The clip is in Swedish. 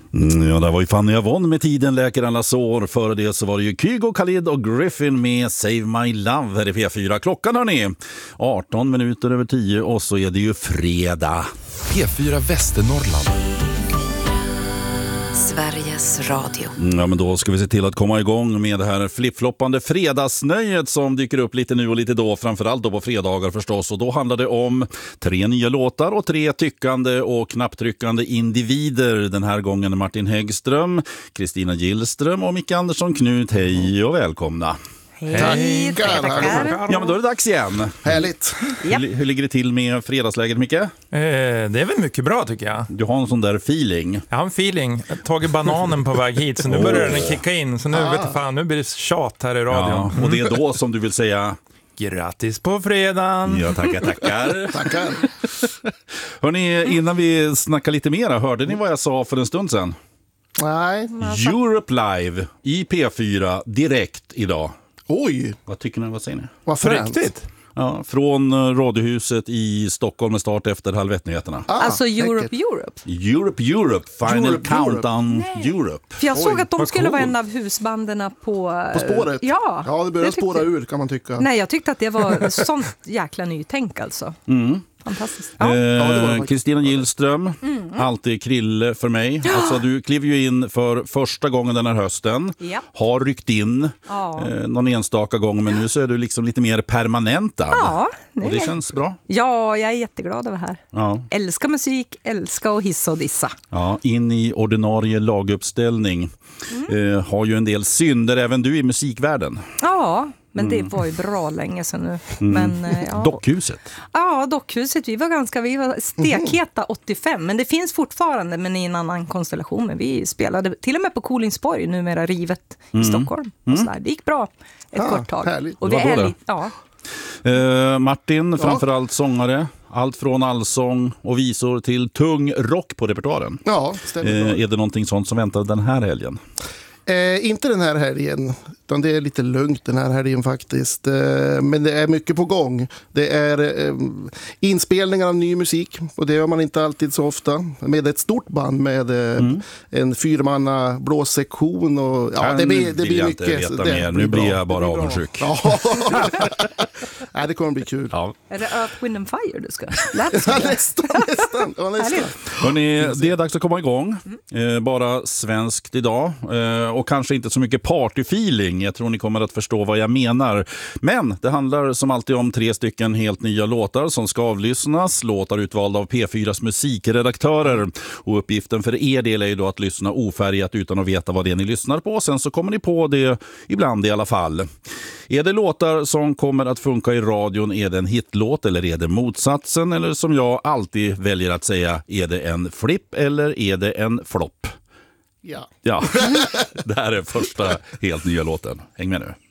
Ja, det var ju Fanny Avon med Tiden läker alla sår. Före det så var det ju Kygo, Khalid och Griffin med Save My Love här i P4. Klockan hörni, 18 minuter över 10 och så är det ju fredag. P4 Västernorrland. Sveriges Radio. Ja, men då ska vi se till att komma igång med det här flippfloppande fredagsnöjet som dyker upp lite nu och lite då, framförallt då på fredagar förstås. Och då handlar det om 3 nya låtar och 3 tyckande och knapptryckande individer. Den här gången Martin Häggström, Kristina Gillström och Micke Andersson Knut. Hej och välkomna. Hej, tackar. Ja, men då är det dags igen. Härligt. Hur ligger det till med fredagsläget, Micke? Det är väl mycket bra tycker jag. Du har en sån där feeling. Jag har en feeling. Jag har tagit bananen på väg hit så nu börjar den kicka in. Så nu vet jag fan, nu blir det tjat här i radion. Ja, och det är då som du vill säga grattis på fredagen. Ja, tackar. Tackar. Hörrni, innan vi snackar lite mera, hörde ni vad jag sa för en stund sedan? Nej. Europe Live i P4 direkt idag. Oj, Vad tycker ni? Vad säger ni? vad fränt. Riktigt? Ja, från Radiohuset i Stockholm med start efter halv 1-nyheterna. Alltså Europe. Europe, Final Europe. Countdown Europe. För jag såg att de vad skulle vara coolt. en av husbanderna på Spåret. Ja, Ja, det börjar tyckte- spåra ur kan man tycka. Nej, jag tyckte att det var sånt jäkla nytänk alltså. Fantastiskt. Ja. det var det faktiskt. Kristina Gillström, alltid Krille för mig. Alltså, du klev ju in för första gången den här hösten. Ja. Har ryckt in någon enstaka gång, men nu så är du liksom lite mer permanentad. Ja, Och det känns bra. Ja, jag är jätteglad över det här. Ja. Älskar musik, älskar att hissa och dissa. Ja, in i ordinarie laguppställning. Har ju en del synder, även du i musikvärlden. Ja, men det var ju bra länge sedan nu. Men, ja. Dockhuset. Ja, Dockhuset. Vi var stekheta 85. Men det finns fortfarande, men i en annan konstellation. Men vi spelade till och med på Kolingsborg, numera rivet i Stockholm. Och så där. Det gick bra ett kort tag. Härligt. Och vi Vad bra är det. lite, ja. Martin, framförallt sångare. Allt från allsång och visor till tung rock på repertoaren. Ja, stämmer bra. Är det någonting sånt som väntar den här helgen? Inte den här helgen, utan det är lite lugnt den här helgen faktiskt. Men det är mycket på gång. Det är inspelningar av ny musik och det gör man inte alltid så ofta. Med ett stort band med en 4-manna blåssektion och det blir mycket. Nu blir jag bara avundsjuk. Ja. Nej, det kommer bli kul. Ja. Är det Earth, Wind and Fire du ska? Ja, nästan. Ja, nästan. Hörrni, det är dags att komma igång. Bara svenskt idag. Och kanske inte så mycket partyfeeling. Jag tror ni kommer att förstå vad jag menar. Men det handlar som alltid om 3 stycken helt nya låtar som ska avlyssnas. Låtar utvalda av P4s musikredaktörer. Och uppgiften för er del är ju då att lyssna ofärgat utan att veta vad det är ni lyssnar på. Sen så kommer ni på det ibland i alla fall. Är det låtar som kommer att funka i radion, är det en hitlåt eller är det motsatsen? Eller som jag alltid väljer att säga, är det en flipp eller är det en flopp? Ja. Ja, det här är första helt nya låten. Häng med nu.